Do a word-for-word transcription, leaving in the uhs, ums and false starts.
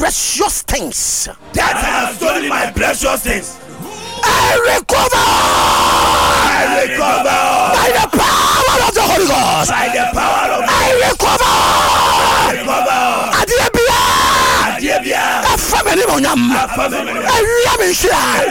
precious things. That has stolen my precious things. I recover. I recover. By the power of the Holy Ghost. By the power of I recover. I recover. Adiabia. Adiabia. A family monam. A family. I am in